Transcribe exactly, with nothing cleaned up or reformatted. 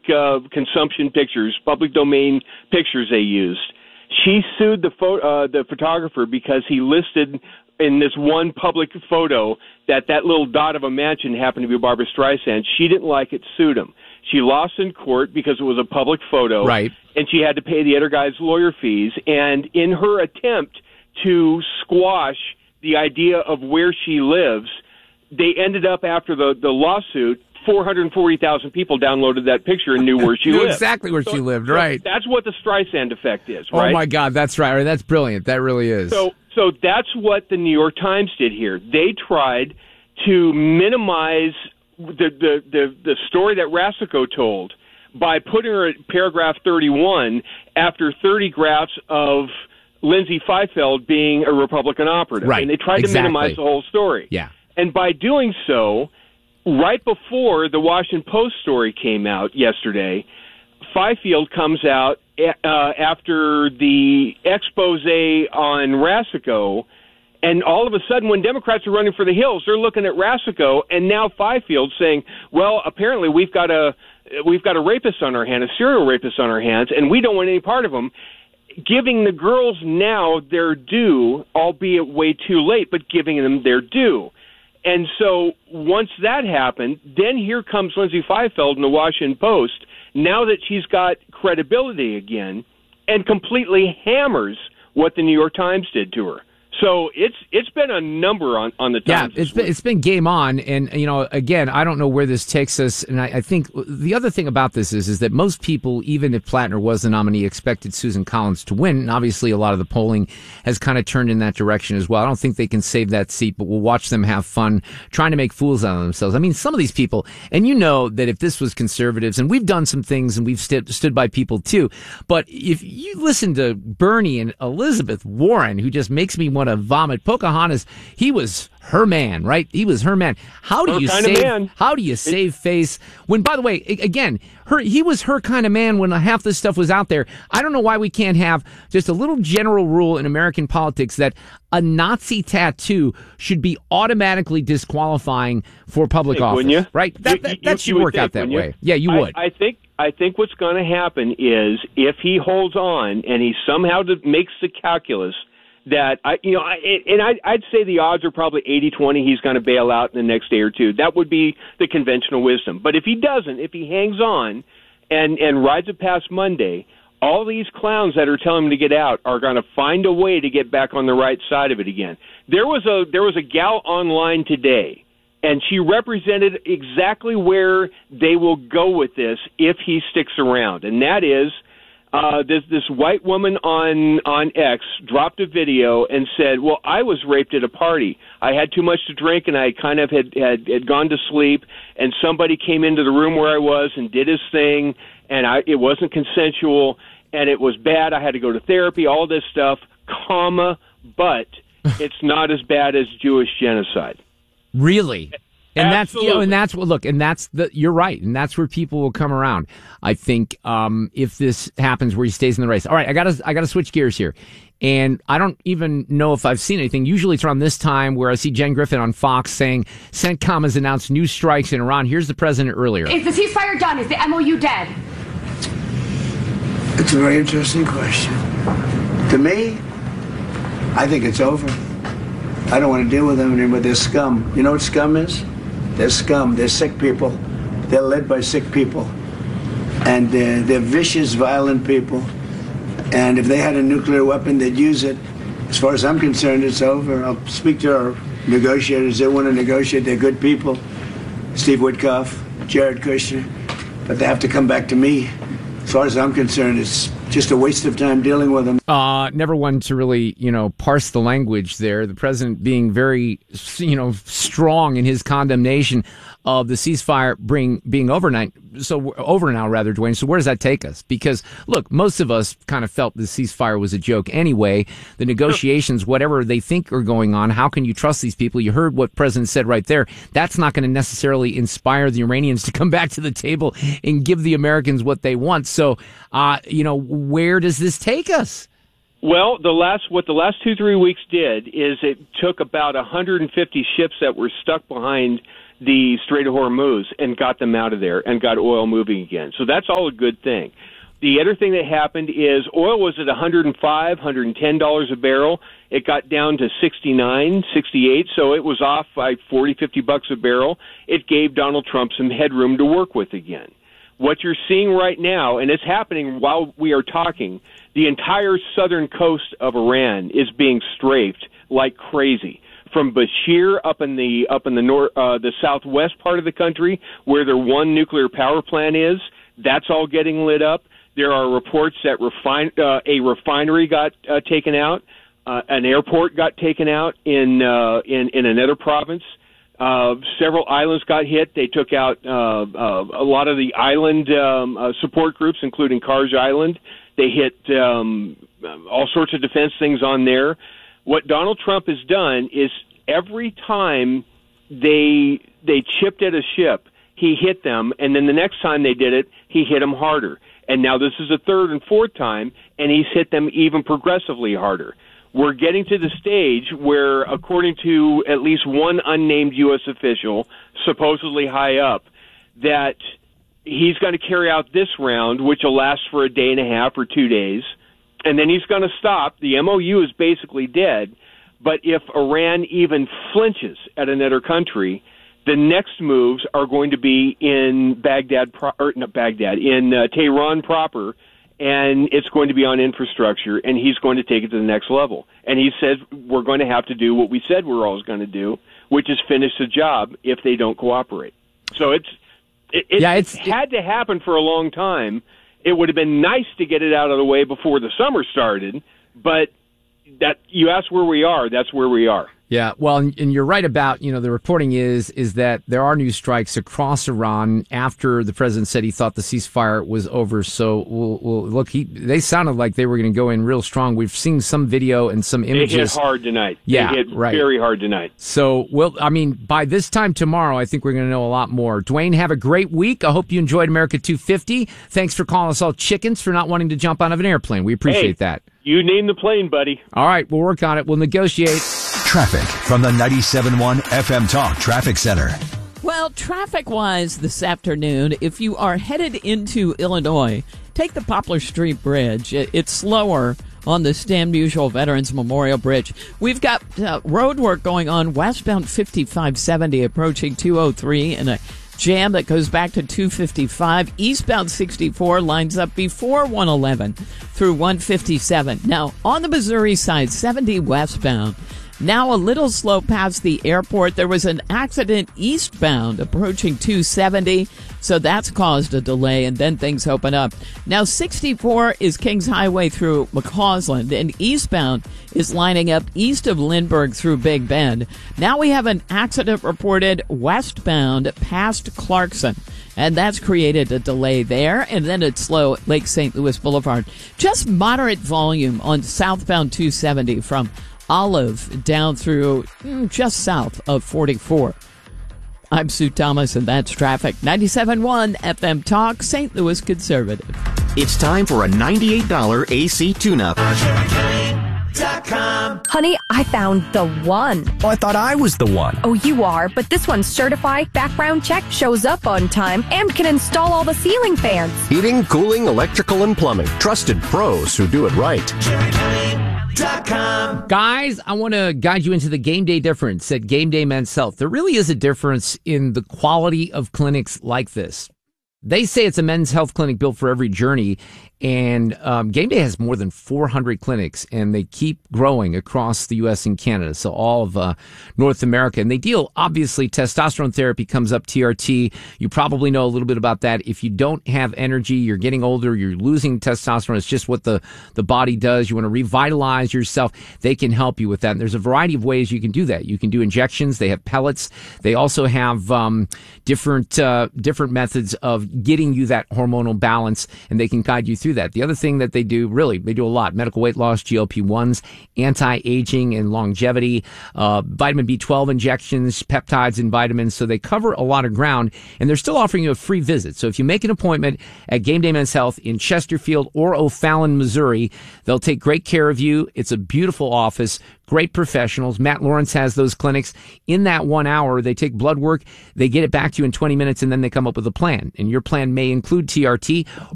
uh, consumption pictures, public domain pictures they used. She sued the pho- uh, the photographer because he listed in this one public photo that that little dot of a mansion happened to be Barbra Streisand. She didn't like it, sued him. She lost in court because it was a public photo, right? And she had to pay the other guy's lawyer fees. And in her attempt to squash the idea of where she lives, they ended up, after the, the lawsuit, four hundred forty thousand people downloaded that picture and knew where she knew lived. exactly where so, she lived, so right. That's what the Streisand effect is, right? Oh, my God, that's right. That's brilliant. That really is. So, so that's what the New York Times did here. They tried to minimize the, the, the, the story that Rasico told by putting her at paragraph thirty-one after thirty graphs of Lindsay Feifeld being a Republican operative. Right. And they tried exactly. to minimize the whole story. Yeah. And by doing so, right before the Washington Post story came out yesterday, Fifield comes out uh, after the expose on Rasico, and all of a sudden, when Democrats are running for the hills, they're looking at Rasico, and now Fifield saying, "Well, apparently we've got a we've got a rapist on our hands, a serial rapist on our hands, and we don't want any part of him." Giving the girls now their due, albeit way too late, but giving them their due. And so once that happened, then here comes Lindsay Feifeld in the Washington Post, now that she's got credibility again, and completely hammers what the New York Times did to her. So it's it's been a number on, on the Times. Yeah, it's been, it's been game on. And, you know, again, I don't know where this takes us. And I, I think the other thing about this is, is that most people, even if Plattner was the nominee, expected Susan Collins to win. And obviously a lot of the polling has kind of turned in that direction as well. I don't think they can save that seat, but we'll watch them have fun trying to make fools out of themselves. I mean, some of these people, and you know that if this was conservatives, and we've done some things and we've st- stood by people too, but if you listen to Bernie and Elizabeth Warren, who just makes me want to vomit. Pocahontas, he was her man, right? He was her man. How do her you kind save? Of man. How do you save face when? By the way, again, her he was her kind of man when half this stuff was out there. I don't know why we can't have just a little general rule in American politics that a Nazi tattoo should be automatically disqualifying for public hey, office, wouldn't you? right? That you, that, you, that should you work think, out that way. You? Yeah, you I, would. I think. I think what's going to happen is if he holds on and he somehow makes the calculus that, I, you know, I, and I, I'd say the odds are probably eighty twenty he's going to bail out in the next day or two. That would be the conventional wisdom. But if he doesn't, if he hangs on and, and rides it past Monday, all these clowns that are telling him to get out are going to find a way to get back on the right side of it again. There was a there was a gal online today, and she represented exactly where they will go with this if he sticks around, and that is uh, this this white woman on on X dropped a video and said, "Well, I was raped at a party. I had too much to drink, and I kind of had had, had gone to sleep, and somebody came into the room where I was and did his thing, and I, it wasn't consensual, and it was bad. I had to go to therapy, all this stuff, comma, but it's not as bad as Jewish genocide." Really? And Absolutely. that's, you know, and that's what, look, and that's the, you're right. And that's where people will come around. I think, um, if this happens where he stays in the race. All right. I gotta, I gotta switch gears here. And I don't even know if I've seen anything. Usually it's around this time where I see Jen Griffin on Fox saying CENTCOM has announced new strikes in Iran. Here's the president earlier. Is the ceasefire done? Is the M O U dead? It's a very interesting question. To me, I think it's over. I don't want to deal with them anymore. They're scum. You know what scum is? They're scum. They're sick people. They're led by sick people. And they're, they're vicious, violent people. And if they had a nuclear weapon, they'd use it. As far as I'm concerned, it's over. I'll speak to our negotiators. They want to negotiate. They're good people. Steve Witkoff, Jared Kushner. But they have to come back to me. As far as I'm concerned, it's just a waste of time dealing with them. Uh, never one to really, you know, parse the language there. The president being very, you know, strong in his condemnation of the ceasefire bring, being overnight. So over now, rather, Dwayne. So where does that take us? Because look, most of us kind of felt the ceasefire was a joke anyway. The negotiations, whatever they think are going on, how can you trust these people? You heard what President said right there. That's not going to necessarily inspire the Iranians to come back to the table and give the Americans what they want. So, uh, you know, where does this take us? Well, the last what the last two three weeks did is it took about one hundred fifty ships that were stuck behind the Strait of Hormuz and got them out of there and got oil moving again. So that's all a good thing. The other thing that happened is oil was at one hundred five, one hundred ten dollars a barrel. It got down to sixty-nine, sixty-eight, so it was off by forty, fifty bucks a barrel. It gave Donald Trump some headroom to work with again. What you're seeing right now, and it's happening while we are talking, the entire southern coast of Iran is being strafed like crazy. From Bashir up in the up in the north, uh, the southwest part of the country, where their one nuclear power plant is, that's all getting lit up. There are reports that refine, uh, a refinery got uh, taken out, uh, an airport got taken out in uh, in, in another province. Uh, several islands got hit. They took out uh, uh, a lot of the island um, uh, support groups, including Karj Island. They hit um, all sorts of defense things on there. What Donald Trump has done is every time they they chipped at a ship, he hit them, and then the next time they did it, he hit them harder. And now this is the third and fourth time, and he's hit them even progressively harder. We're getting to the stage where, according to at least one unnamed U S official, supposedly high up, that he's going to carry out this round, which will last for a day and a half or two days, and then he's going to stop. The M O U is basically dead, but if Iran even flinches at another country, the next moves are going to be in Baghdad, pro- or not Baghdad, in uh, Tehran proper, and it's going to be on infrastructure, and he's going to take it to the next level. And he said we're going to have to do what we said we're always going to do, which is finish the job if they don't cooperate. So it's it, it, yeah, it's, it's had to happen for a long time. It would have been nice to get it out of the way before the summer started, but that you ask where we are, that's where we are. Yeah, well, and, and you're right about, you know, the reporting is is that there are new strikes across Iran after the president said he thought the ceasefire was over. So, we'll, we'll, look, he, they sounded like they were going to go in real strong. We've seen some video and some images. They hit hard tonight. Yeah, they hit right. very hard tonight. So, well, I mean, by this time tomorrow, I think we're going to know a lot more. Dwayne, have a great week. I hope you enjoyed America two fifty. Thanks for calling us all chickens for not wanting to jump out of an airplane. We appreciate hey, that. You name the plane, buddy. All right, we'll work on it. We'll negotiate. Traffic from the ninety-seven point one F M Talk Traffic Center. Well, traffic-wise this afternoon, if you are headed into Illinois, take the Poplar Street Bridge. It's slower on the Stan Musial Veterans Memorial Bridge. We've got uh, road work going on westbound fifty-five seventy approaching two oh three and a jam that goes back to two fifty-five. Eastbound sixty-four lines up before one eleven through one fifty-seven. Now, on the Missouri side, seventy westbound. Now a little slow past the airport. There was an accident eastbound approaching two seventy, so that's caused a delay, and then things open up. Now sixty-four is Kings Highway through McCausland, and eastbound is lining up east of Lindbergh through Big Bend. Now we have an accident reported westbound past Clarkson, and that's created a delay there, and then it's slow at Lake Saint Louis Boulevard. Just moderate volume on southbound two seventy from Olive down through mm, just south of forty-four. I'm Sue Thomas, and that's traffic. ninety-seven point one F M Talk, Saint Louis Conservative. It's time for a ninety-eight dollars A C tune-up. Honey, I found the one. Oh, I thought I was the one. Oh, you are, but this one's certified, background check, shows up on time, and can install all the ceiling fans. Heating, cooling, electrical, and plumbing. Trusted pros who do it right. Guys, I want to guide you into the game day difference at Game Day Men's Health. There really is a difference in the quality of clinics like this. They say it's a men's health clinic built for every journey, and um, Game Day has more than four hundred clinics, and they keep growing across the U S and Canada, so all of uh, North America. And they deal, obviously, testosterone therapy comes up, T R T. You probably know a little bit about that. If you don't have energy, you're getting older, you're losing testosterone, it's just what the, the body does. You want to revitalize yourself, they can help you with that. And there's a variety of ways you can do that. You can do injections. They have pellets. They also have um, different uh, different methods of getting you that hormonal balance, and they can guide you through that. The other thing that they do, really, they do a lot. Medical weight loss, G L P ones, anti-aging and longevity, uh, vitamin B twelve injections, peptides and vitamins. So they cover a lot of ground, and they're still offering you a free visit. So if you make an appointment at Game Day Men's Health in Chesterfield or O'Fallon, Missouri, they'll take great care of you. It's a beautiful office, great professionals. Matt Lawrence has those clinics. In that one hour, they take blood work, they get it back to you in twenty minutes, and then they come up with a plan. And your plan may include T R T,